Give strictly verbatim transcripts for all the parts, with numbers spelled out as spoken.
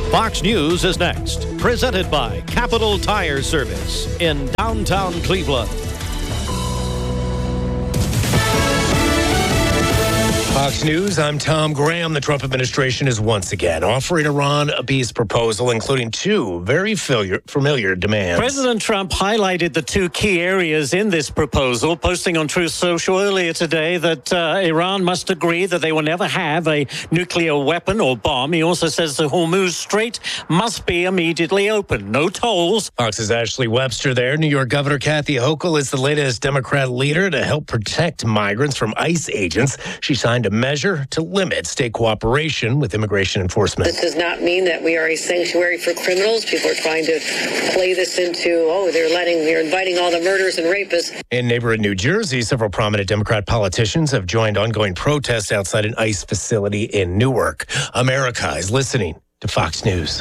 Fox News is next, presented by Capital Tire Service in downtown Cleveland. Fox News, I'm Tom Graham. The Trump administration is once again offering Iran a peace proposal, including two very familiar demands. President Trump highlighted the two key areas in this proposal, posting on Truth Social earlier today that uh, Iran must agree that they will never have a nuclear weapon or bomb. He also says the Hormuz Strait must be immediately open. No tolls. Fox's Ashley Webster there. New York Governor Kathy Hochul is the latest Democrat leader to help protect migrants from ICE agents. She signed a measure to limit state cooperation with immigration enforcement. This does not mean that we are a sanctuary for criminals. People are trying to play this into, oh, they're letting, they're inviting all the murderers and rapists. In neighborhood New Jersey, several prominent Democrat politicians have joined ongoing protests outside an ICE facility in Newark. America is listening to Fox News.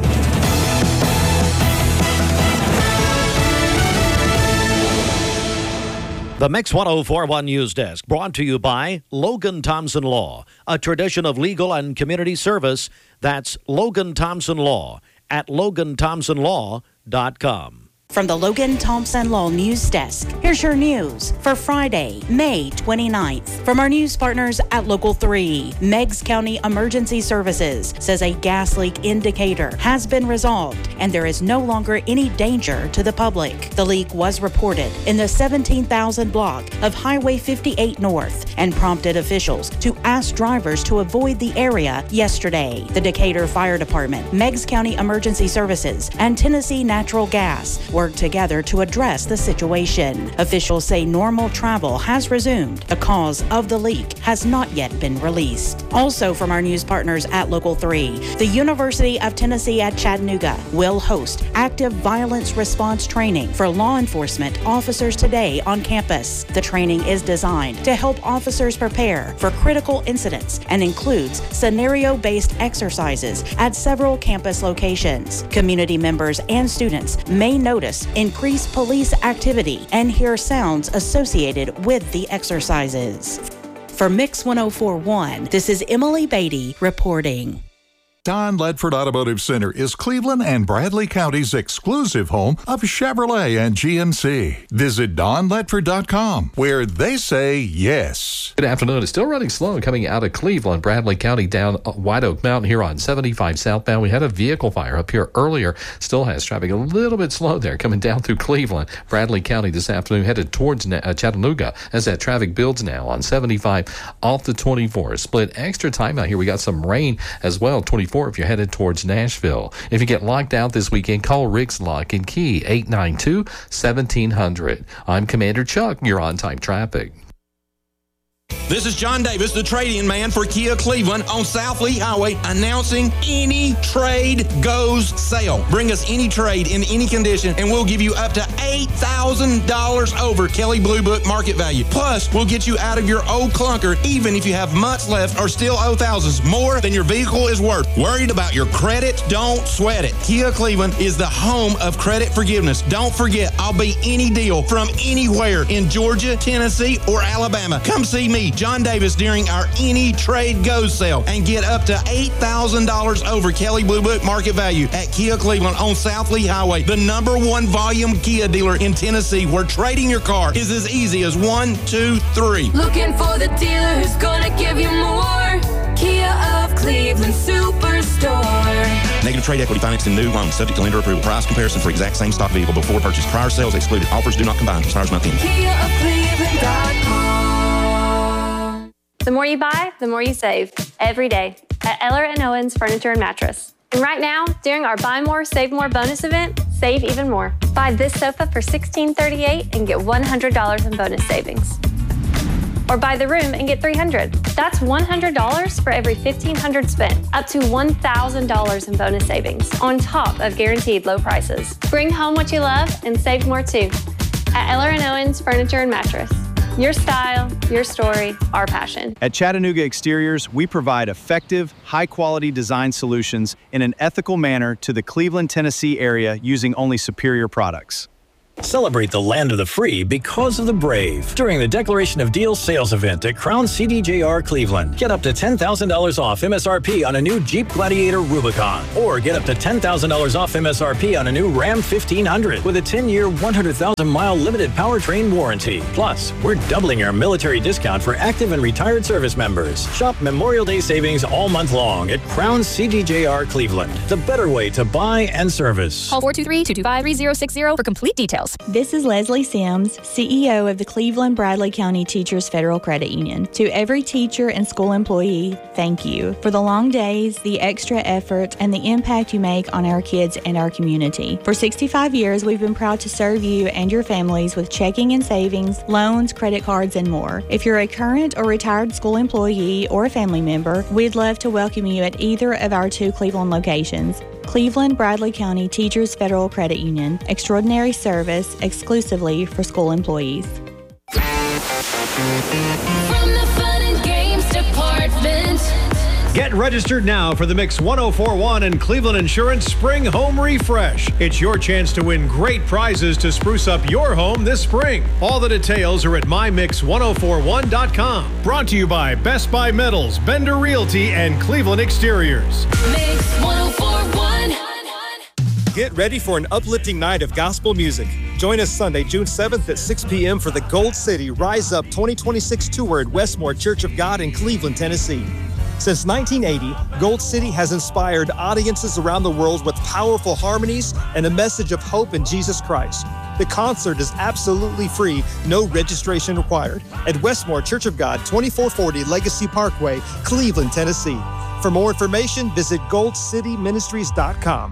The Mix one oh four point one News Desk, brought to you by Logan Thompson Law, a tradition of legal and community service. That's Logan Thompson Law at logan thompson law dot com. From the Logan Thompson Law News Desk, here's your news for Friday, May twenty-ninth. From our news partners at Local three, Meigs County Emergency Services says a gas leak indicator has been resolved and there is no longer any danger to the public. The leak was reported in the seventeen thousand block of Highway fifty-eight North and prompted officials to ask drivers to avoid the area yesterday. The Decatur Fire Department, Meigs County Emergency Services, and Tennessee Natural Gas work together to address the situation. Officials say normal travel has resumed. The cause of the leak has not yet been released. Also from our news partners at Local three, the University of Tennessee at Chattanooga will host active violence response training for law enforcement officers today on campus. The training is designed to help officers prepare for critical incidents and includes scenario-based exercises at several campus locations. Community members and students may notice increased police activity and hear sounds associated with the exercises. For Mix one oh four point one, this is Emily Beatty reporting. Don Ledford Automotive Center is Cleveland and Bradley County's exclusive home of Chevrolet and G M C. Visit don ledford dot com, where they say yes. Good afternoon. It's still running slow coming out of Cleveland, Bradley County down White Oak Mountain here on seventy-five southbound. We had a vehicle fire up here earlier. Still has traffic a little bit slow there coming down through Cleveland. Bradley County this afternoon headed towards uh, Chattanooga as that traffic builds now on seventy-five off the twenty-four. Split extra time out here. We got some rain as well, twenty-four if you're headed towards Nashville. If you get locked out this weekend, call Rick's Lock and Key, eight nine two, one seven zero zero. I'm Commander Chuck. You're on time traffic. This is John Davis, the trade-in man for Kia Cleveland on South Lee Highway, announcing Any Trade Goes sale. Bring us any trade in any condition, and we'll give you up to eight thousand dollars over Kelley Blue Book market value. Plus, we'll get you out of your old clunker, even if you have months left or still owe thousands more than your vehicle is worth. Worried about your credit? Don't sweat it. Kia Cleveland is the home of credit forgiveness. Don't forget, I'll be any deal from anywhere in Georgia, Tennessee, or Alabama. Come see me, John Davis, during our Any Trade Goes sale and get up to eight thousand dollars over Kelley Blue Book market value at Kia Cleveland on South Lee Highway, the number one volume Kia dealer in Tennessee, where trading your car is as easy as one, two, three. Looking for the dealer who's gonna give you more. Kia of Cleveland Superstore. Negative trade equity financed in new loans, subject to lender approval. Price comparison for exact same stock vehicle before purchase. Prior sales excluded. Offers do not combine. Expires month end. Kia of Cleveland dot com. The more you buy, the more you save. Every day at Eller and Owens Furniture and Mattress. And right now, during our Buy More, Save More bonus event, save even more. Buy this sofa for sixteen thirty-eight and get one hundred dollars in bonus savings. Or buy the room and get three hundred dollars. That's one hundred dollars for every fifteen hundred dollars spent. Up to one thousand dollars in bonus savings on top of guaranteed low prices. Bring home what you love and save more too. At Eller and Owens Furniture and Mattress. Your style, your story, our passion. At Chattanooga Exteriors, we provide effective, high-quality design solutions in an ethical manner to the Cleveland, Tennessee area using only superior products. Celebrate the land of the free because of the brave during the Declaration of Deals sales event at Crown C D J R Cleveland. Get up to ten thousand dollars off M S R P on a new Jeep Gladiator Rubicon, or get up to ten thousand dollars off M S R P on a new Ram fifteen hundred with a ten-year, one hundred thousand mile limited powertrain warranty. Plus, we're doubling our military discount for active and retired service members. Shop Memorial Day savings all month long at Crown C D J R Cleveland, the better way to buy and service. Call four two three, two two five, three zero six zero for complete details. This is Leslie Sims, C E O of the Cleveland Bradley County Teachers Federal Credit Union. To every teacher and school employee, thank you for the long days, the extra effort, and the impact you make on our kids and our community. For sixty-five years, we've been proud to serve you and your families with checking and savings, loans, credit cards, and more. If you're a current or retired school employee or a family member, we'd love to welcome you at either of our two Cleveland locations. Cleveland Bradley County Teachers Federal Credit Union. Extraordinary service exclusively for school employees. From the Fun and Games Department. Get registered now for the Mix one oh four point one and Cleveland Insurance Spring Home Refresh. It's your chance to win great prizes to spruce up your home this spring. All the details are at my mix one oh four one dot com. Brought to you by Best Buy Metals, Bender Realty, and Cleveland Exteriors. Mix one oh four point one. Get ready for an uplifting night of gospel music. Join us Sunday, June seventh at six p.m. for the Gold City Rise Up twenty twenty-six tour at Westmore Church of God in Cleveland, Tennessee. Since nineteen eighty, Gold City has inspired audiences around the world with powerful harmonies and a message of hope in Jesus Christ. The concert is absolutely free, no registration required, at Westmore Church of God, twenty-four forty Legacy Parkway, Cleveland, Tennessee. For more information, visit gold city ministries dot com.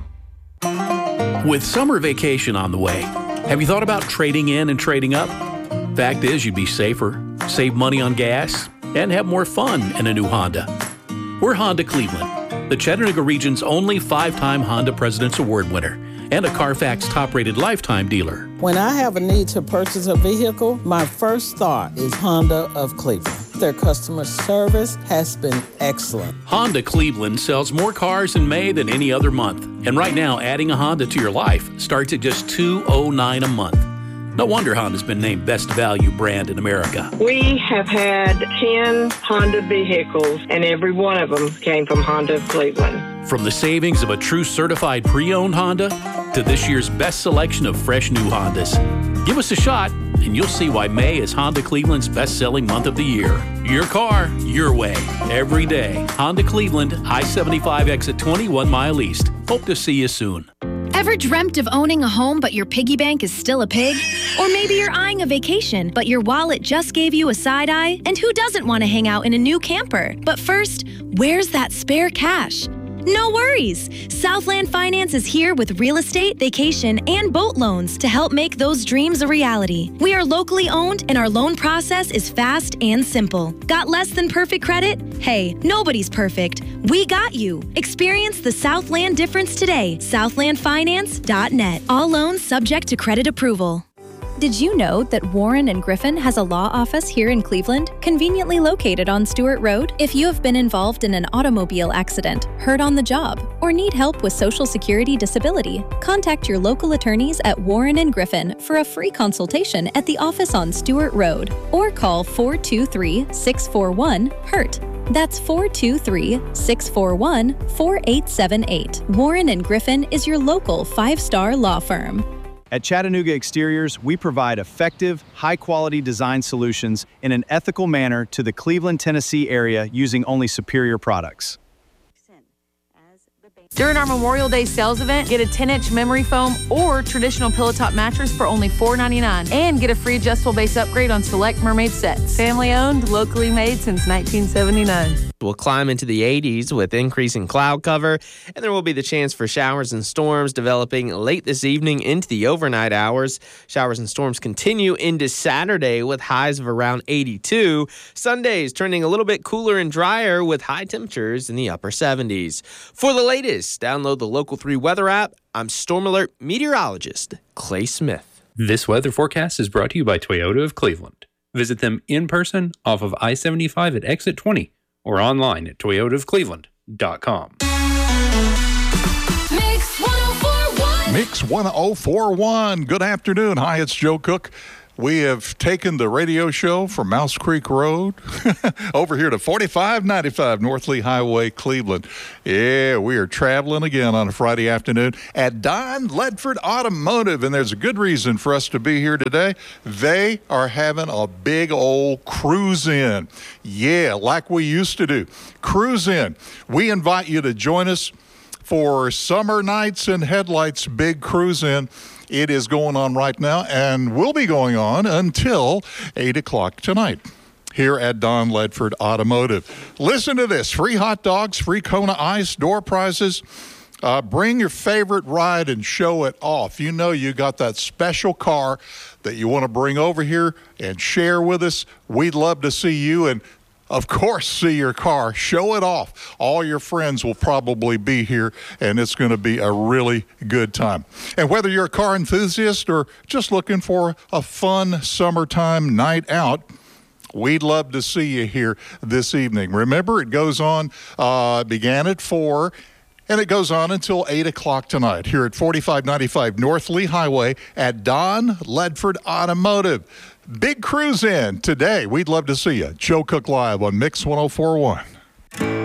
With summer vacation on the way, have you thought about trading in and trading up? Fact is, you'd be safer, save money on gas, and have more fun in a new Honda. We're Honda Cleveland, the Chattanooga region's only five-time Honda President's Award winner and a Carfax top-rated lifetime dealer. When I have a need to purchase a vehicle, my first thought is Honda of Cleveland. Their customer service has been excellent. Honda Cleveland sells more cars in May than any other month. And right now, adding a Honda to your life starts at just two hundred nine dollars a month. No wonder Honda's been named Best Value Brand in America. We have had ten Honda vehicles, and every one of them came from Honda of Cleveland. From the savings of a true certified pre-owned Honda to this year's best selection of fresh new Hondas. Give us a shot, and you'll see why May is Honda Cleveland's best-selling month of the year. Your car, your way, every day. Honda Cleveland, I seventy-five exit twenty-one mile east. Hope to see you soon. Ever dreamt of owning a home but your piggy bank is still a pig? Or maybe you're eyeing a vacation but your wallet just gave you a side eye? And who doesn't want to hang out in a new camper? But first, where's that spare cash? No worries! Southland Finance is here with real estate, vacation, and boat loans to help make those dreams a reality. We are locally owned and our loan process is fast and simple. Got less than perfect credit? Hey, nobody's perfect. We got you. Experience the Southland difference today. southland finance dot net. All loans subject to credit approval. Did you know that Warren and Griffin has a law office here in Cleveland, conveniently located on Stewart Road? If you have been involved in an automobile accident, hurt on the job, or need help with Social Security disability, contact your local attorneys at Warren and Griffin for a free consultation at the office on Stewart Road, or call four two three, six four one, HURT. That's four two three, six four one, four eight seven eight. Warren and Griffin is your local five-star law firm. At Chattanooga Exteriors, we provide effective, high-quality design solutions in an ethical manner to the Cleveland, Tennessee area using only superior products. During our Memorial Day sales event, get a ten-inch memory foam or traditional pillow top mattress for only four ninety-nine, and get a free adjustable base upgrade on select Mermaid sets. Family owned, locally made since nineteen seventy-nine. We'll climb into the eighties with increasing cloud cover, and there will be the chance for showers and storms developing late this evening into the overnight hours. Showers and storms continue into Saturday with highs of around eighty-two. Sundays turning a little bit cooler and drier with high temperatures in the upper seventies. For the latest, download the Local three weather app. I'm Storm Alert meteorologist Clay Smith. This weather forecast is brought to you by Toyota of Cleveland. Visit them in person off of I seventy-five at exit twenty or online at toyota of cleveland dot com. Mix one oh four point one. Mix one oh four one. Good afternoon. Hi, it's Joe Cook. We have taken the radio show from Mouse Creek Road over here to forty-five ninety-five North Lee Highway, Cleveland. Yeah, we are traveling again on a Friday afternoon at Don Ledford Automotive, and there's a good reason for us to be here today. They are having a big old cruise in. Yeah, like we used to do. Cruise in. We invite you to join us for Summer Nights and Headlights Big Cruise In. It is going on right now and will be going on until eight o'clock tonight here at Don Ledford Automotive. Listen to this. Free hot dogs, free Kona Ice, door prizes. Uh, bring your favorite ride and show it off. You know you got that special car that you want to bring over here and share with us. We'd love to see you and of course, see your car, show it off. All your friends will probably be here, and it's going to be a really good time. And whether you're a car enthusiast or just looking for a fun summertime night out, we'd love to see you here this evening. Remember, it goes on, uh, began at four, and it goes on until eight o'clock tonight here at forty-five ninety-five North Lee Highway at Don Ledford Automotive. Big cruise in today. We'd love to see you. Joe Cook Live on Mix one oh four one.